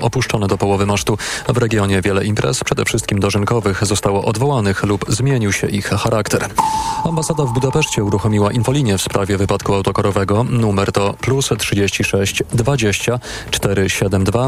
opuszczone do połowy masztu. W regionie wiele imprez, przede wszystkim dożynkowych, zostało odwołanych lub zmienił się ich charakter. Ambasada w Budapeszcie uruchomiła infolinię w sprawie wypadku autokarowego. Numer to +36 20 472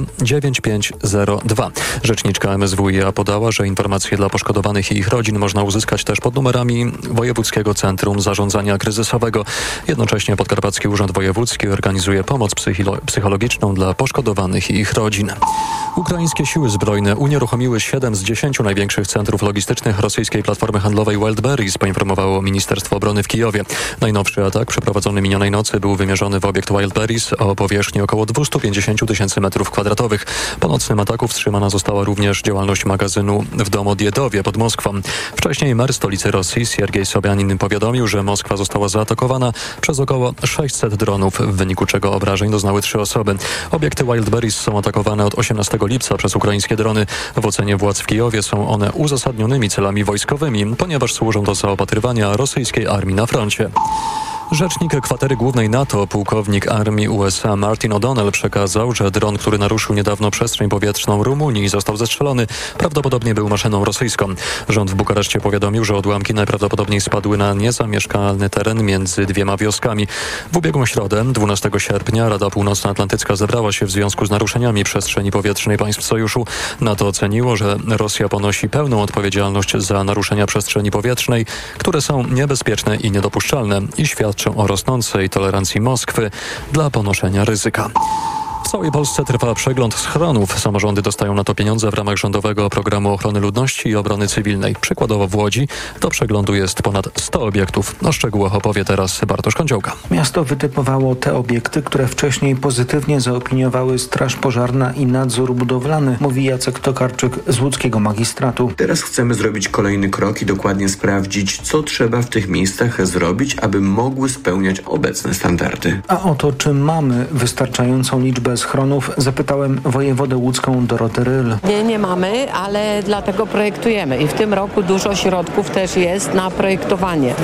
9502. Rzeczniczka MSWiA podała, że informacje dla poszkodowanych i ich rodzin można uzyskać też pod numerami Wojewódzkiego Centrum Zarządzania Kryzysowego. Jednocześnie Podkarpacki Urząd Wojewódzki organizuje pomoc psychologiczną dla poszkodowanych i ich rodzin. Ukraińskie siły zbrojne unieruchomiły 7 z 10 największych centrów logistycznych rosyjskiej platformy handlowej Wildberries, poinformowało Ministerstwo Obrony w Kijowie. Najnowszy atak przeprowadzony minionej nocy był wymierzony w obiekt Wildberries o powierzchni około 250 000 m2. Po nocnym ataku wstrzymana została również działalność magazynu w Domodjedowie pod Moskwą. Wcześniej mer stolicy Rosji Siergiej Sobjanin powiadomił, że Moskwa została zaatakowana przez około 600 dronów, w wyniku czego obrażeń doznały 3 osoby. Obiekty Wildberries są atakowane od 18 lipca przez ukraińskie drony. W ocenie władz w Kijowie są one uzasadnionymi celami wojskowymi, ponieważ służą do zaopatrywania rosyjskiej armii na froncie. Rzecznik Kwatery Głównej NATO, pułkownik armii USA Martin O'Donnell przekazał, że dron, który naruszył niedawno przestrzeń powietrzną Rumunii i został zestrzelony, prawdopodobnie był maszyną rosyjską. Rząd w Bukareszcie powiadomił, że odłamki najprawdopodobniej spadły na niezamieszkalny teren między dwiema wioskami. W ubiegłą środę, 12 sierpnia, Rada Północnoatlantycka zebrała się w związku z naruszeniami przestrzeni powietrznej państw sojuszu. NATO oceniło, że Rosja ponosi pełną odpowiedzialność za naruszenia przestrzeni powietrznej, które są niebezpieczne i niedopuszczalne i świadczą o rosnącej tolerancji Moskwy dla ponoszenia ryzyka. W całej Polsce trwa przegląd schronów. Samorządy dostają na to pieniądze w ramach rządowego programu ochrony ludności i obrony cywilnej. Przykładowo w Łodzi do przeglądu jest ponad 100 obiektów. O szczegółach opowie teraz Bartosz Kądziołka. Miasto wytypowało te obiekty, które wcześniej pozytywnie zaopiniowały Straż Pożarna i Nadzór Budowlany, mówi Jacek Tokarczyk z łódzkiego magistratu. Teraz chcemy zrobić kolejny krok i dokładnie sprawdzić, co trzeba w tych miejscach zrobić, aby mogły spełniać obecne standardy. A o to, czy mamy wystarczającą liczbę schronów, zapytałem wojewodę łódzką Dorotę Ryl. Nie mamy, ale dlatego projektujemy i w tym roku dużo środków też jest na projektowanie.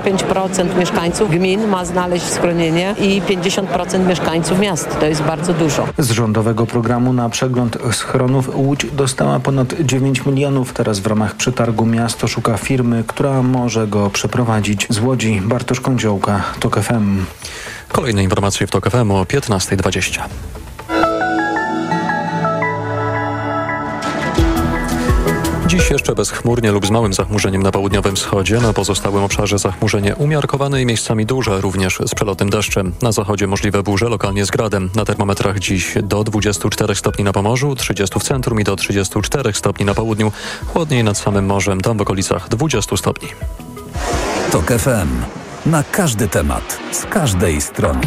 25% mieszkańców gmin ma znaleźć schronienie i 50% mieszkańców miast. To jest bardzo dużo. Z rządowego programu na przegląd schronów Łódź dostała ponad 9 milionów. Teraz w ramach przetargu miasto szuka firmy, która może go przeprowadzić. Z Łodzi Bartosz Kądziołka, TOK FM. Kolejne informacje w TOK FM o 15:20. Dziś jeszcze bezchmurnie lub z małym zachmurzeniem na południowym wschodzie. Na pozostałym obszarze zachmurzenie umiarkowane i miejscami duże, również z przelotnym deszczem. Na zachodzie możliwe burze, lokalnie z gradem. Na termometrach dziś do 24 stopni na Pomorzu, 30 w centrum i do 34 stopni na południu. Chłodniej nad samym morzem, tam w okolicach 20 stopni. TOK FM. Na każdy temat, z każdej strony.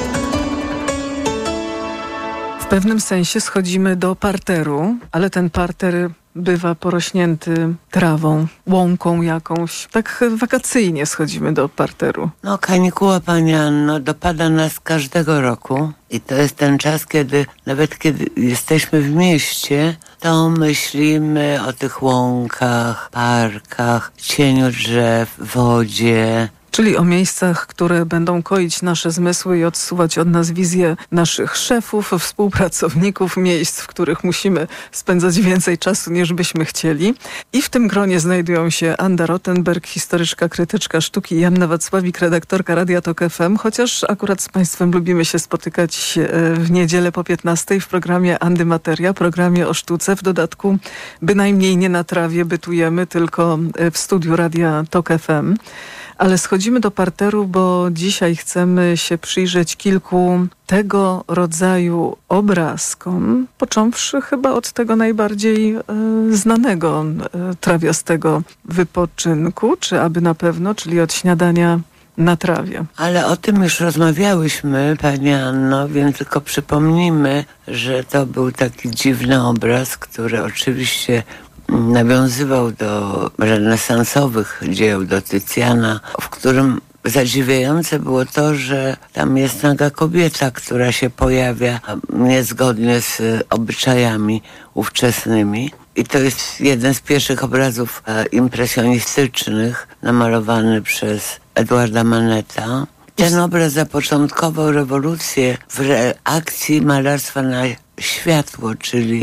W pewnym sensie schodzimy do parteru, ale ten parter bywa porośnięty trawą, łąką jakąś. Tak wakacyjnie schodzimy do parteru. No, kanikuła, Pani Anno, dopada nas każdego roku i to jest ten czas, kiedy nawet kiedy jesteśmy w mieście, to myślimy o tych łąkach, parkach, cieniu drzew, wodzie. Czyli o miejscach, które będą koić nasze zmysły i odsuwać od nas wizję naszych szefów, współpracowników, miejsc, w których musimy spędzać więcej czasu niż byśmy chcieli. I w tym gronie znajdują się Anda Rottenberg, historyczka, krytyczka sztuki, i Anna Wacławik, redaktorka Radia TOK FM, chociaż akurat z Państwem lubimy się spotykać w niedzielę po 15 w programie Andy Materia, programie o sztuce. W dodatku bynajmniej nie na trawie bytujemy, tylko w studiu Radia TOK FM. Ale schodzimy do parteru, bo dzisiaj chcemy się przyjrzeć kilku tego rodzaju obrazkom, począwszy chyba od tego najbardziej znanego trawiastego wypoczynku, czy aby na pewno, czyli od śniadania na trawie. Ale o tym już rozmawiałyśmy, Pani Anno, więc tylko przypomnijmy, że to był taki dziwny obraz, który oczywiście nawiązywał do renesansowych dzieł, do Tycjana, w którym zadziwiające było to, że tam jest naga kobieta, która się pojawia niezgodnie z obyczajami ówczesnymi. I to jest jeden z pierwszych obrazów impresjonistycznych namalowany przez Edwarda Maneta. Ten obraz zapoczątkował rewolucję w reakcji malarstwa na światło, czyli